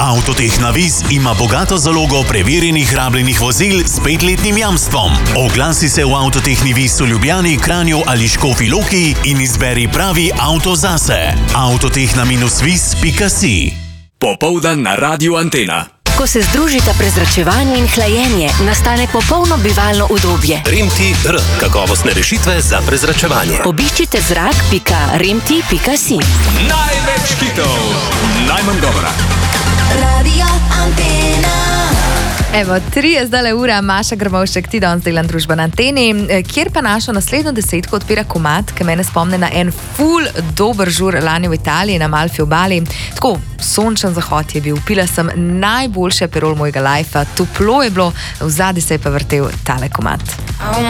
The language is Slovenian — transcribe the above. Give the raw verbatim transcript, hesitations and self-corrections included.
Avtotehna Vis ima bogato zalogo preverjenih rabljenih vozil s petletnim jamstvom. Oglasi se v Avtotehni Vis v Ljubljani, Kranju ali Škofji Loki in izberi pravi avto zase. avtotehna vis pika si. Popoldan na Radiu Antena. Ko se združita prezračevanje in hlajenje, nastane popolno bivalno udobje. Remti R. Kakovostne rešitve za prezračevanje. Obiščite zrak pika remti pika si. Največ hitov, najmanj govora. Radio Antena. Evo, tri je zdaj ura, Maša Grmovšek, ti danes delam družbo na Anteni, kjer pa našo naslednjo desetko odpira komad, ki mene spomne na en ful dober žur lani v Italiji, na Malfi obali. Tako, sončen zahod je bil, pila sem najboljši aperol mojega lajfa, toplo je bilo, vzadi se je pa vrtel tale komad. Oh